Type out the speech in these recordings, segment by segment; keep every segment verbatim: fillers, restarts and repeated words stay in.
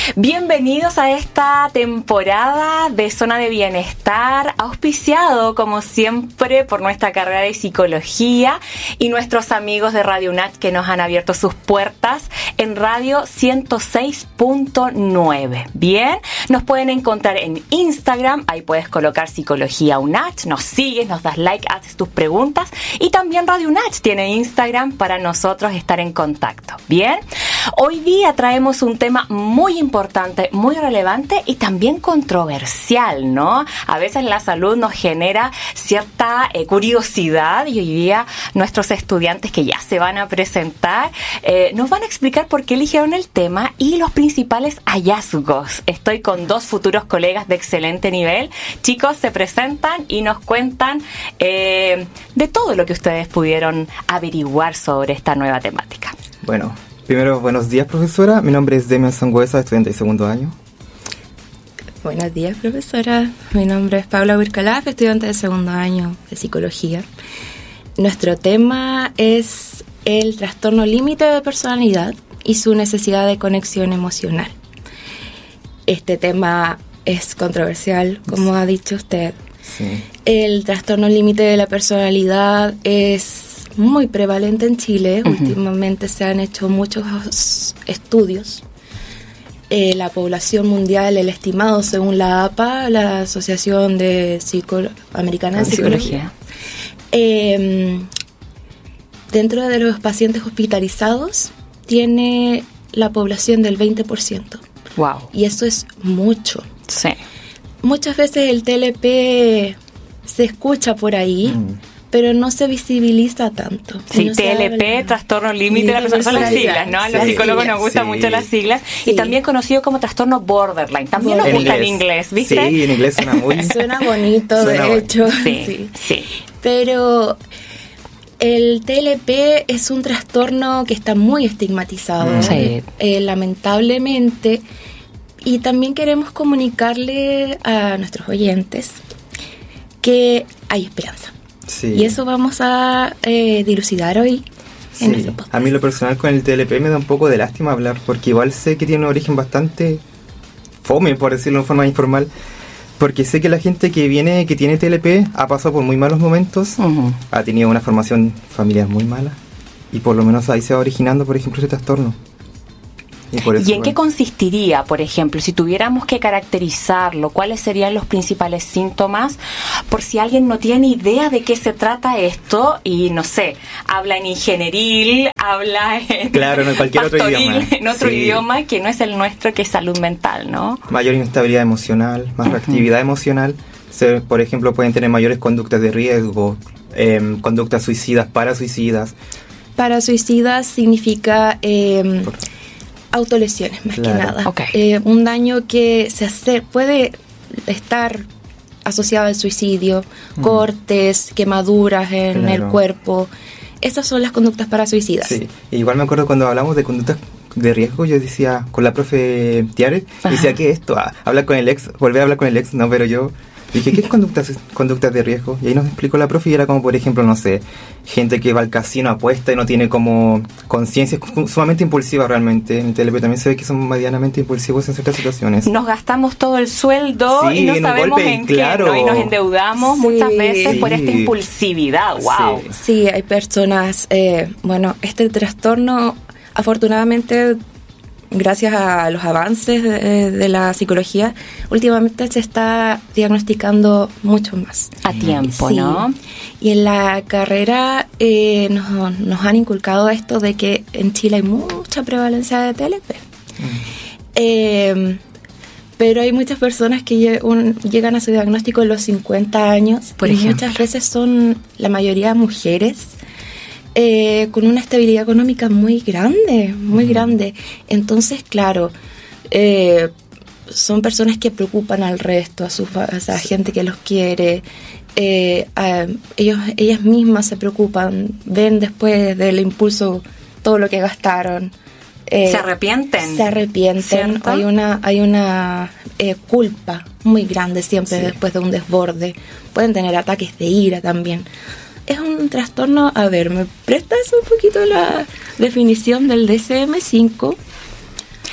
Bienvenidos a esta temporada de Zona de Bienestar, auspiciado como siempre por nuestra carrera de psicología y nuestros amigos de Radio UNACH que nos han abierto sus puertas en Radio ciento seis punto nueve. Bien, nos pueden encontrar en Instagram, ahí puedes colocar Psicología UNACH, nos sigues, nos das like, haces tus preguntas y también Radio UNACH tiene Instagram para nosotros estar en contacto. Bien, hoy día traemos un tema muy importante, muy relevante y también controversial, ¿no? A veces la salud nos genera cierta eh, curiosidad y hoy día nuestros estudiantes que ya se van a presentar eh, nos van a explicar por qué eligieron el tema y los principales hallazgos. Estoy con dos futuros colegas de excelente nivel. Chicos, se presentan y nos cuentan eh, de todo lo que ustedes pudieron averiguar sobre esta nueva temática. Bueno, primero, buenos días, profesora. Mi nombre es Demian Sangüesa, estudiante de segundo año. Buenos días, profesora. Mi nombre es Paula Huircalaf, estudiante de segundo año de psicología. Nuestro tema es el trastorno límite de personalidad y su necesidad de conexión emocional. Este tema es controversial, como ha dicho usted. Sí. El trastorno límite de la personalidad es muy prevalente en Chile. Uh-huh. Últimamente se han hecho muchos estudios. Eh, la población mundial, el estimado según la A P A, la Asociación de Psico- Americana de Psicología, eh, dentro de los pacientes hospitalizados tiene la población del veinte por ciento. Wow. Y eso es mucho. Sí. Muchas veces el T L P se escucha por ahí, mm. pero no se visibiliza tanto. Sí, no T L P, trastorno límite de la persona, son las siglas, ¿no? A los sí, psicólogos nos gustan sí. mucho las siglas. Sí. Y también conocido como trastorno borderline. También nos gusta en inglés, ¿viste? Sí, en inglés suena muy... Suena bonito, suena de bueno. hecho. Sí, sí, sí. Pero el T L P es un trastorno que está muy estigmatizado, sí. eh, lamentablemente. Y también queremos comunicarle a nuestros oyentes que hay esperanza. Sí. Y eso vamos a eh, dilucidar hoy sí. en nuestro podcast. A mí lo personal con el T L P me da un poco de lástima hablar, porque igual sé que tiene un origen bastante fome, por decirlo de forma informal, porque sé que la gente que viene, que tiene T L P, ha pasado por muy malos momentos, uh-huh. ha tenido una formación familiar muy mala, y por lo menos ahí se va originando, por ejemplo, ese trastorno. ¿Y, por eso, ¿Y en bueno. qué consistiría, por ejemplo, si tuviéramos que caracterizarlo? ¿Cuáles serían los principales síntomas? Por si alguien no tiene idea de qué se trata esto y, no sé, habla en ingenieril, habla en, claro, en cualquier otro idioma. En otro sí. idioma que no es el nuestro, que es salud mental, ¿no? Mayor inestabilidad emocional, más uh-huh. reactividad emocional. Se, por ejemplo, pueden tener mayores conductas de riesgo, eh, conductas suicidas, parasuicidas. Parasuicidas significa... Eh, por... autolesiones, más claro. que nada. Okay. Eh, un daño que se hace, puede estar asociado al suicidio, mm. cortes, quemaduras en claro. el cuerpo. Esas son las conductas parasuicidas. Sí, igual me acuerdo cuando hablamos de conductas de riesgo, yo decía, con la profe Tiare, decía, ¿qué es esto? Ah, hablar con el ex, volver a hablar con el ex, no, pero yo... Dije, ¿qué es conductas, conductas de riesgo? Y ahí nos explicó la profe y era como, por ejemplo, no sé, gente que va al casino, apuesta y no tiene como conciencia, es sumamente impulsiva realmente. En T L P también se ve que son medianamente impulsivos en ciertas situaciones. Nos gastamos todo el sueldo sí, y no sabemos golpe, en claro. qué, ¿no? Y nos endeudamos sí, muchas veces sí. por esta impulsividad. ¡Wow! Sí, sí hay personas, eh, bueno, este trastorno, afortunadamente... Gracias a los avances de, de la psicología, últimamente se está diagnosticando mucho más. A tiempo, sí. ¿no? Y en la carrera eh, nos, nos han inculcado esto de que en Chile hay mucha prevalencia de T L P. Mm. Eh, pero hay muchas personas que lle- un, llegan a su diagnóstico en los cincuenta años. Por y ejemplo. Muchas veces son, la mayoría, mujeres. Eh, con una estabilidad económica muy grande, muy uh-huh. grande. Entonces, claro, eh, son personas que preocupan al resto, a, su, a esa gente que los quiere. Eh, a, ellos, ellas mismas se preocupan, ven después del impulso todo lo que gastaron. Eh, ¿Se arrepienten? Se arrepienten. ¿Cierto? Hay una, hay una eh, culpa muy grande siempre sí. después de un desborde. Pueden tener ataques de ira también. Es un trastorno, a ver, ¿me prestas un poquito la definición del D S M cinco?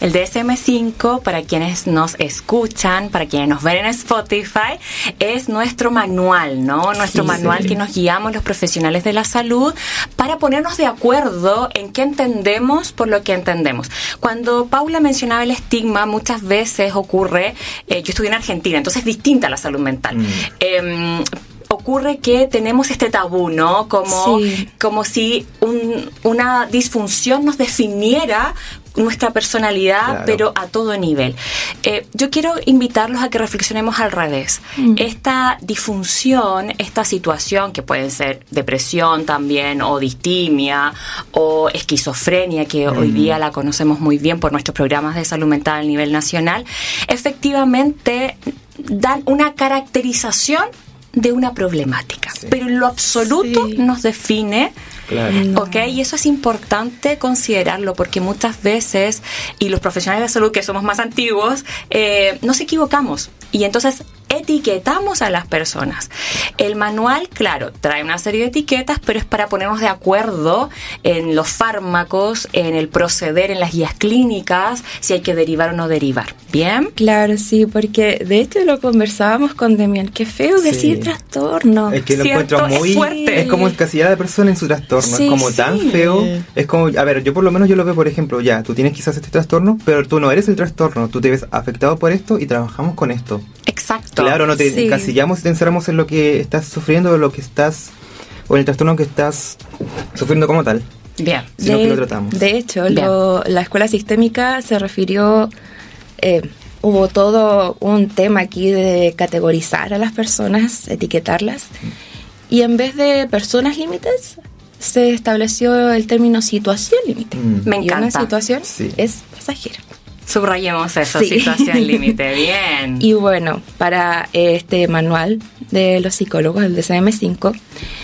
El D S M cinco, para quienes nos escuchan, para quienes nos ven en Spotify, es nuestro manual, ¿no? Nuestro sí, manual sí. que nos guiamos los profesionales de la salud para ponernos de acuerdo en qué entendemos por lo que entendemos. Cuando Paula mencionaba el estigma, muchas veces ocurre, eh, yo estudié en Argentina, entonces es distinta la salud mental. Mm. Eh, ocurre que tenemos este tabú, ¿no? Como, sí. como si un, una disfunción nos definiera nuestra personalidad, claro. pero a todo nivel. Eh, yo quiero invitarlos a que reflexionemos al revés. Mm. Esta disfunción, esta situación, que puede ser depresión también, o distimia, o esquizofrenia, que mm. hoy día la conocemos muy bien por nuestros programas de salud mental a nivel nacional, efectivamente dan una caracterización de una problemática, sí. pero en lo absoluto sí. nos define. Claro. No. Ok, y eso es importante considerarlo, porque muchas veces, y los profesionales de la salud que somos más antiguos, eh, nos equivocamos y entonces etiquetamos a las personas. El manual, claro, trae una serie de etiquetas, pero es para ponernos de acuerdo en los fármacos, en el proceder, en las guías clínicas, si hay que derivar o no derivar. ¿Bien? Claro, sí, porque de hecho lo conversábamos con Demian. Qué feo sí. decir trastorno. Es que lo encuentro muy... Es, fuerte. Es como encasillar a la persona en su trastorno. Sí, es como sí. tan feo. Es como, a ver, yo por lo menos yo lo veo, por ejemplo, ya, tú tienes quizás este trastorno, pero tú no eres el trastorno. Tú te ves afectado por esto y trabajamos con esto. Exacto. Claro, no te sí. encasillamos y te encerramos en lo que estás sufriendo o lo que estás, o en el trastorno que estás sufriendo como tal. Bien. Sino de, que lo tratamos. De hecho, lo, la escuela sistémica se refirió, eh, hubo todo un tema aquí de categorizar a las personas, etiquetarlas, mm. y en vez de personas límites, se estableció el término situación límite. Mm. Me encanta. Y una situación sí. es pasajera. Subrayemos eso, sí. Situación límite, bien. Y bueno, para este manual de los psicólogos, el D S M cinco,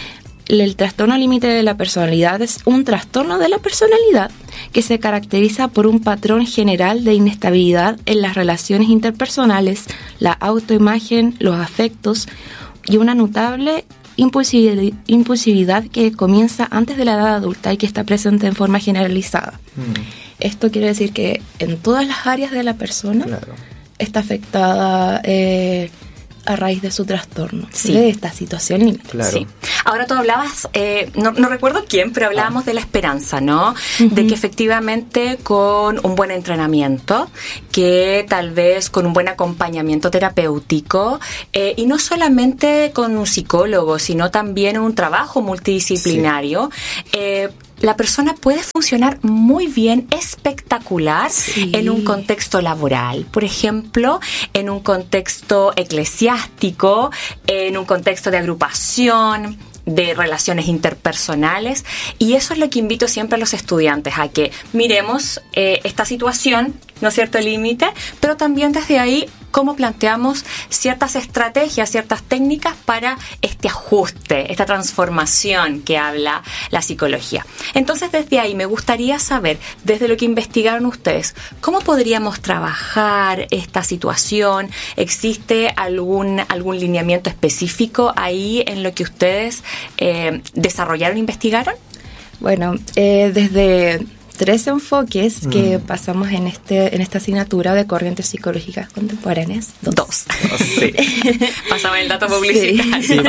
el trastorno límite de la personalidad es un trastorno de la personalidad que se caracteriza por un patrón general de inestabilidad en las relaciones interpersonales, la autoimagen, los afectos y una notable impulsividad, impulsividad que comienza antes de la edad adulta y que está presente en forma generalizada. Mm. Esto quiere decir que en todas las áreas de la persona claro. está afectada eh, a raíz de su trastorno, sí. de esta situación límite. Claro. Sí. Ahora tú hablabas, eh, no, no recuerdo quién, pero hablábamos ah. de la esperanza, ¿no? Uh-huh. De que efectivamente con un buen entrenamiento, que tal vez con un buen acompañamiento terapéutico, eh, y no solamente con un psicólogo, sino también un trabajo multidisciplinario, sí. eh, la persona puede funcionar muy bien, espectacular, sí. en un contexto laboral, por ejemplo, en un contexto eclesiástico, en un contexto de agrupación, de relaciones interpersonales, y eso es lo que invito siempre a los estudiantes, a que miremos eh, esta situación, ¿no es cierto?, límite, pero también desde ahí cómo planteamos ciertas estrategias, ciertas técnicas para este ajuste, esta transformación que habla la psicología. Entonces, desde ahí me gustaría saber, desde lo que investigaron ustedes, ¿cómo podríamos trabajar esta situación? ¿Existe algún, algún lineamiento específico ahí en lo que ustedes eh, desarrollaron e investigaron? Bueno, eh, desde tres enfoques mm. que pasamos en este en esta asignatura de corrientes psicológicas contemporáneas. Dos. Dos. Oh, sí. Pasaba el dato publicitario. Sí.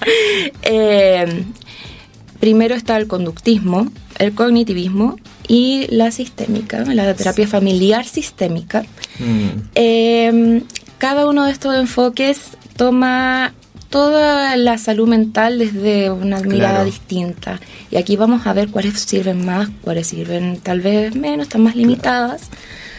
eh, primero está el conductismo, el cognitivismo y la sistémica, la terapia familiar sistémica. Mm. Eh, cada uno de estos enfoques toma toda la salud mental desde una mirada claro. distinta. Y aquí vamos a ver cuáles sirven más, cuáles sirven tal vez menos, están más limitadas.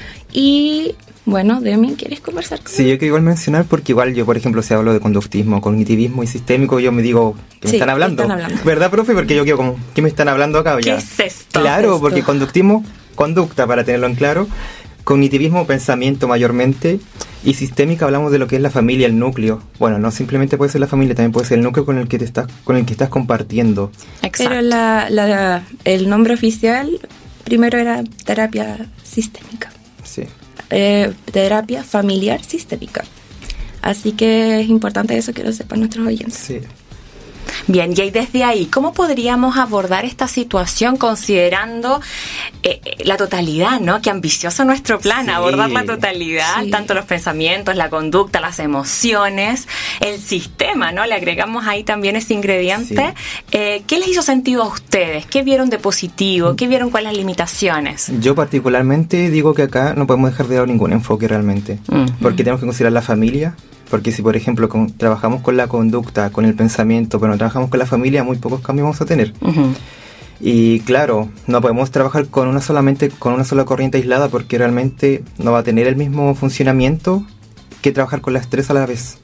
Y bueno, Demi, ¿quieres conversar conmigo? Sí, yo quiero igual mencionar, porque igual yo, por ejemplo, si hablo de conductismo, cognitivismo y sistémico, yo me digo, ¿qué me sí, están hablando? están hablando? ¿Verdad, profe? Porque yo quiero como, ¿qué me están hablando acá? ¿Qué ya? es esto? Claro, esto? Porque conductismo, conducta, para tenerlo en claro. Cognitivismo, pensamiento mayormente, y sistémica hablamos de lo que es la familia, el núcleo. Bueno, no simplemente puede ser la familia, también puede ser el núcleo con el que te estás, con el que estás compartiendo. Exacto. Pero la, la, el nombre oficial primero era terapia sistémica. Sí. Eh, terapia familiar sistémica. Así que es importante eso que lo sepan nuestros oyentes. Sí. Bien, y desde ahí, ¿cómo podríamos abordar esta situación considerando eh, la totalidad, ¿no? Qué ambicioso nuestro plan, sí. abordar la totalidad, sí. tanto los pensamientos, la conducta, las emociones, el sistema, ¿no? Le agregamos ahí también ese ingrediente. Sí. Eh, ¿Qué les hizo sentido a ustedes? ¿Qué vieron de positivo? ¿Qué vieron con las limitaciones? Yo particularmente digo que acá no podemos dejar de lado ningún enfoque realmente, uh-huh. porque tenemos que considerar la familia, porque si por ejemplo con, trabajamos con la conducta, con el pensamiento, pero no trabajamos con la familia, muy pocos cambios vamos a tener. Uh-huh. Y claro, no podemos trabajar con una solamente con una sola corriente aislada, porque realmente no va a tener el mismo funcionamiento que trabajar con las tres a la vez.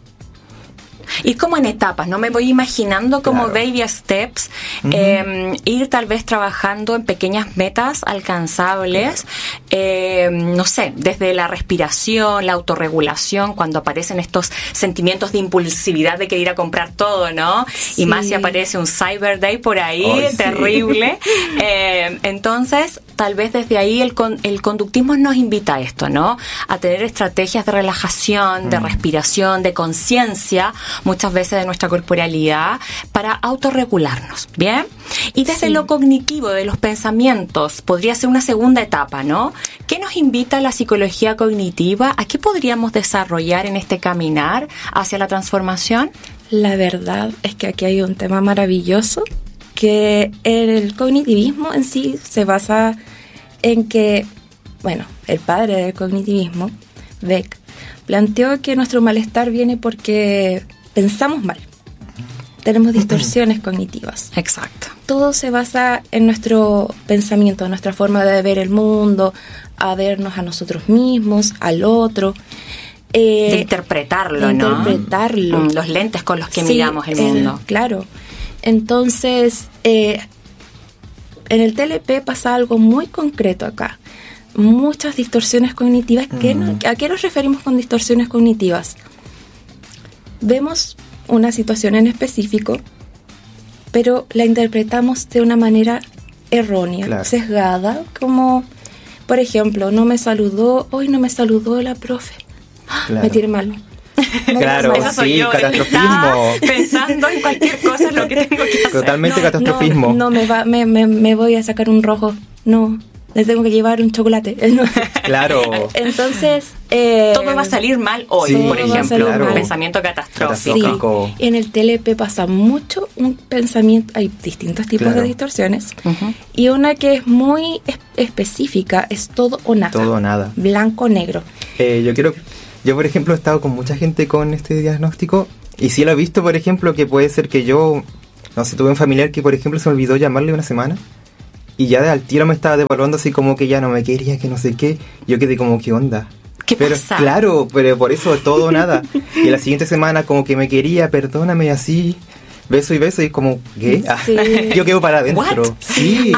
Y como en etapas, ¿no? Me voy imaginando como claro. baby steps, uh-huh. eh, ir tal vez trabajando en pequeñas metas alcanzables, claro. eh, no sé, desde la respiración, la autorregulación, cuando aparecen estos sentimientos de impulsividad de querer ir a comprar todo, ¿no? Sí. Y más si aparece un Cyber Day por ahí, oh, terrible. Sí. Eh, entonces, tal vez desde ahí el, con, el conductismo nos invita a esto, ¿no? A tener estrategias de relajación, mm. de respiración, de conciencia, muchas veces de nuestra corporalidad, para autorregularnos, ¿bien? Y desde sí. lo cognitivo, de los pensamientos, podría ser una segunda etapa, ¿no? ¿Qué nos invita la psicología cognitiva? ¿A qué podríamos desarrollar en este caminar hacia la transformación? La verdad es que aquí hay un tema maravilloso, que el cognitivismo en sí se basa en que, bueno, el padre del cognitivismo, Beck, planteó que nuestro malestar viene porque pensamos mal. Tenemos distorsiones cognitivas. Exacto. Todo se basa en nuestro pensamiento, en nuestra forma de ver el mundo, a vernos a nosotros mismos, al otro. Eh, de interpretarlo, de ¿no? interpretarlo. Los lentes con los que sí, miramos el mundo. Eh, claro. Entonces, eh, en el T L P pasa algo muy concreto acá. Muchas distorsiones cognitivas. Mm. ¿Qué no, ¿A qué nos referimos con distorsiones cognitivas? Vemos una situación en específico, pero la interpretamos de una manera errónea, claro. sesgada, como, por ejemplo, no me saludó, hoy no me saludó la profe. Claro. Me tiré mal. No, claro, sí, yo, catastrofismo. Pensando en cualquier cosa lo que tengo que hacer. Totalmente no, catastrofismo. No, no me, va, me, me, me voy a sacar un rojo. No, le tengo que llevar un chocolate. No. Claro. Entonces, eh, todo va a salir mal hoy, sí, por ejemplo. Claro. Un pensamiento catastrófico. Sí, en el T L P pasa mucho un pensamiento. Hay distintos tipos claro. de distorsiones. Uh-huh. Y una que es muy es, específica es todo o nada. Todo o nada. Blanco o negro. Eh, yo quiero. Yo, por ejemplo, he estado con mucha gente con este diagnóstico y sí lo he visto, por ejemplo, que puede ser que yo, no sé, tuve un familiar que, por ejemplo, se me olvidó llamarle una semana y ya de al tiro me estaba devaluando así como que ya no me quería, que no sé qué. Yo quedé como, ¿qué onda? ¿Qué pero, pasa? Claro, pero por eso todo o nada. Y la siguiente semana como que me quería, perdóname, así... Beso y beso y como, ¿qué? Sí. Yo quedo para adentro. What? Sí.